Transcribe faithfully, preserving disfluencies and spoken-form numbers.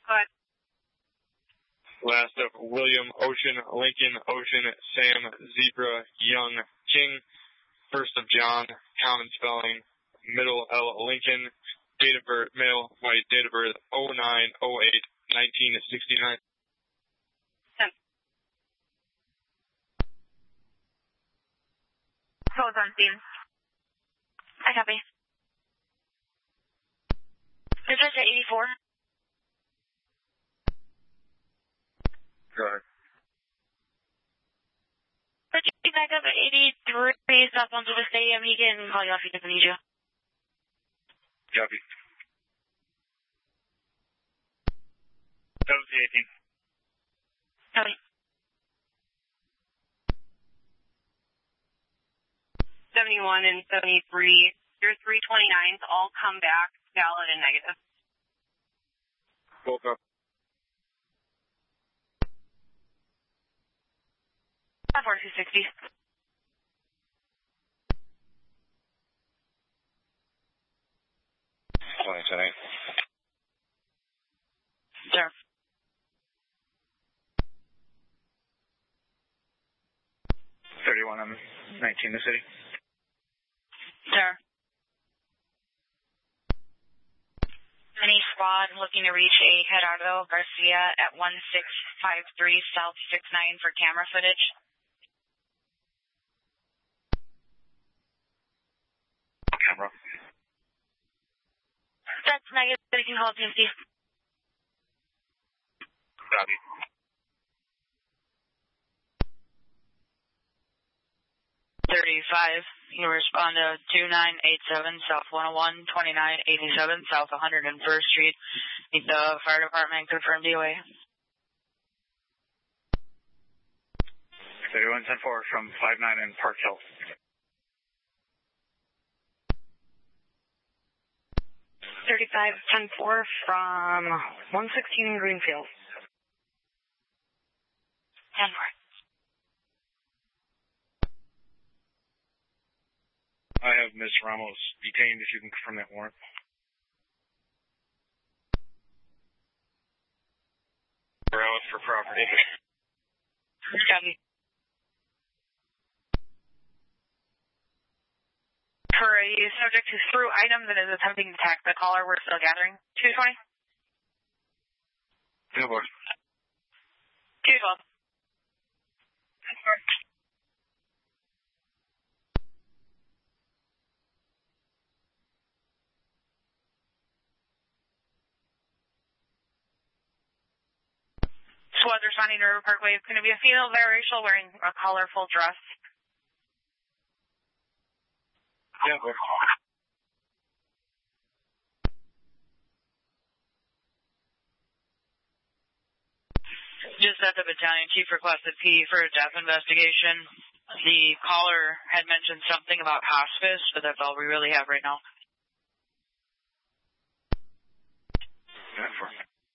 Go ahead. Last of William, Ocean, Lincoln, Ocean, Sam, Zebra, Young, King. First of John, common spelling, middle L, Lincoln. Date of birth, male, white, date of birth, oh nine oh eight nineteen sixty-nine. ten. Codes on scene. I copy. Dispatch at eighty-four. Go ahead. Dispatch back up at eighty-three, stop on Silver Stadium. He can call you off, he doesn't need you. Copy. seventeen eighteen. Copy. seventy-one and seventy-three, your three twenty-nines all come back valid and negative. Both up. forty-two sixty. twenty ten. Sure. thirty-one on nineteen the city. Sir. Any squad looking to reach a Gerardo Garcia at one six five three South six nine for camera footage? Camera. That's negative. You can call P M C. Copy. thirty-five. You respond to two nine eight seven South one oh one, twenty-nine eighty-seven South one hundred first Street. Meet the fire department. Confirm D O A. thirty-one ten four from five nine in Park Hill. thirty-five ten four from one sixteen Greenfield. ten four. I have Miz Ramos detained, if you can confirm that warrant. We're out for property. Copy. For a subject who's through item that is attempting to attack the caller, we're still gathering. two twenty? Yeah, boy. two twelve. Squad responding to River Parkway is going to be a female biracial wearing a colorful dress. Yeah, boy. Just that the battalion chief requested P for a death investigation. The caller had mentioned something about hospice, but that's all we really have right now. Yeah, for